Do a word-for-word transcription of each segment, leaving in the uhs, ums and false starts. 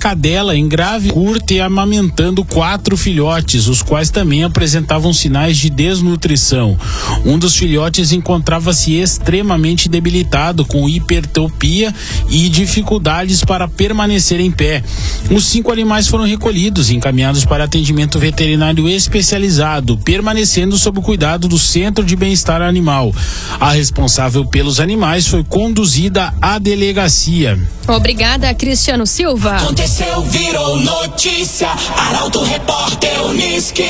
cadela em grave curta e amamentando quatro filhotes, os quais também apresentavam sinais de desnutrição. Um dos filhotes encontrava-se extremamente debilitado, com hipertropia e dificuldades para permanecer em pé. Os cinco animais foram recolhidos e encaminhados para atendimento veterinário especializado, permanecendo sob o cuidado do Centro de Bem-Estar Animal. A responsável pelos animais foi conduzida à delegacia. Obrigada, Cristiano Silva. Aconteceu, virou notícia. Arauto Repórter Unisque.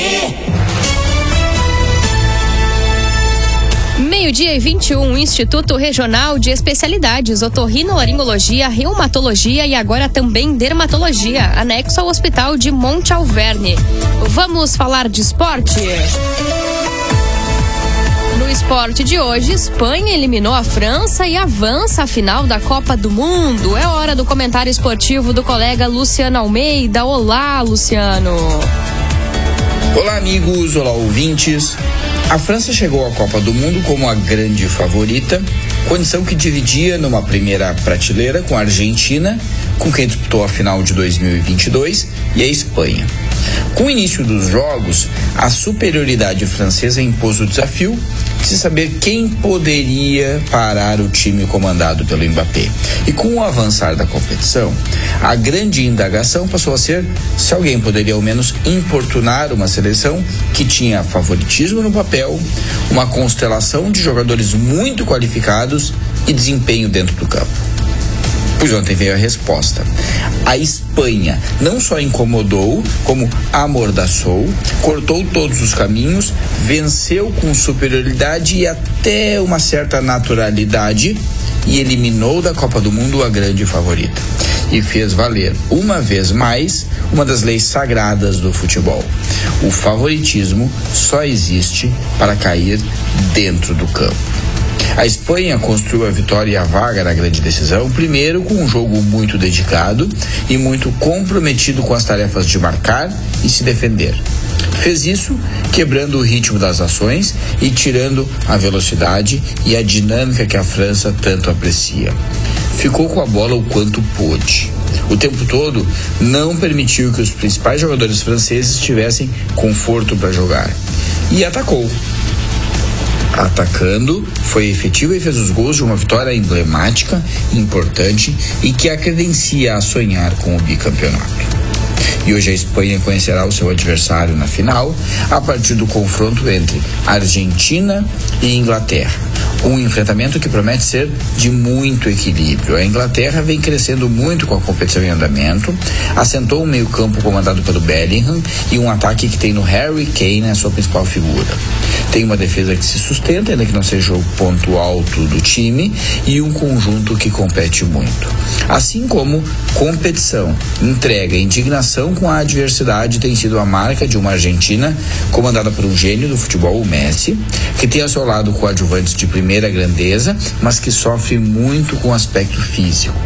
Meio-dia e vinte e um, Instituto Regional de Especialidades, Otorrinolaringologia, Reumatologia e agora também Dermatologia, anexo ao Hospital de Monte Alverne. Vamos falar de esporte? No esporte de hoje, Espanha eliminou a França e avança à final da Copa do Mundo. É hora do comentário esportivo do colega Luciano Almeida. Olá, Luciano. Olá, amigos, olá, ouvintes. A França chegou à Copa do Mundo como a grande favorita, condição que dividia numa primeira prateleira com a Argentina, com quem disputou a final de dois mil e vinte e dois, e a Espanha. Com o início dos jogos, a superioridade francesa impôs o desafio de se saber quem poderia parar o time comandado pelo Mbappé. E com o avançar da competição, a grande indagação passou a ser se alguém poderia ao menos importunar uma seleção que tinha favoritismo no papel, uma constelação de jogadores muito qualificados e desempenho dentro do campo. Pois ontem veio a resposta. A Espanha não só incomodou, como amordaçou, cortou todos os caminhos, venceu com superioridade e até uma certa naturalidade e eliminou da Copa do Mundo a grande favorita. E fez valer, uma vez mais, uma das leis sagradas do futebol. O favoritismo só existe para cair dentro do campo. A Espanha construiu a vitória e a vaga na grande decisão, primeiro com um jogo muito dedicado e muito comprometido com as tarefas de marcar e se defender. Fez isso quebrando o ritmo das ações e tirando a velocidade e a dinâmica que a França tanto aprecia. Ficou com a bola o quanto pôde. O tempo todo não permitiu que os principais jogadores franceses tivessem conforto para jogar. E atacou. Atacando, foi efetiva e fez os gols de uma vitória emblemática, importante e que a credencia a sonhar com o bicampeonato. E hoje a Espanha conhecerá o seu adversário na final, a partir do confronto entre Argentina e Inglaterra. Um enfrentamento que promete ser de muito equilíbrio. A Inglaterra vem crescendo muito com a competição em andamento, assentou um meio-campo comandado pelo Bellingham e um ataque que tem no Harry Kane a sua principal figura. Tem uma defesa que se sustenta, ainda que não seja o ponto alto do time, e um conjunto que compete muito. Assim como competição, entrega e indignação com a adversidade tem sido a marca de uma Argentina comandada por um gênio do futebol, o Messi, que tem ao seu lado coadjuvantes de primeira grandeza, mas que sofre muito com o aspecto físico.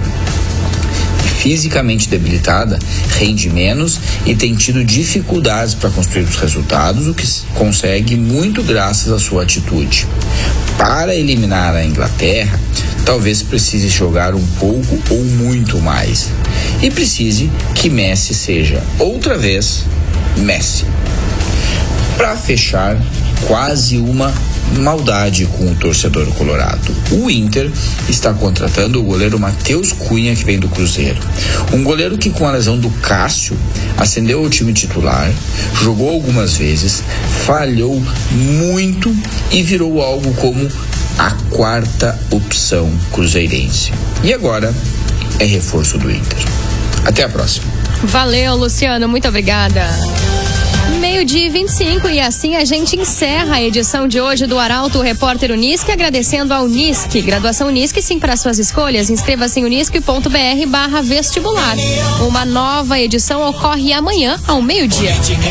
Fisicamente debilitada, rende menos e tem tido dificuldades para construir os resultados, o que consegue muito graças à sua atitude. Para eliminar a Inglaterra, talvez precise jogar um pouco ou muito mais. E precise que Messi seja, outra vez, Messi. Para fechar, quase uma maldade com o torcedor colorado. O Inter está contratando o goleiro Matheus Cunha, que vem do Cruzeiro. Um goleiro que, com a lesão do Cássio, ascendeu ao time titular, jogou algumas vezes, falhou muito e virou algo como a quarta opção cruzeirense. E agora é reforço do Inter. Até a próxima. Valeu, Luciano, muito obrigada. Meio-dia e vinte e cinco, e assim a gente encerra a edição de hoje do Arauto Repórter Unisque, agradecendo a Unisque. Graduação Unisque, sim, para suas escolhas. Inscreva-se em unisque.br barra vestibular. Uma nova edição ocorre amanhã, ao meio-dia.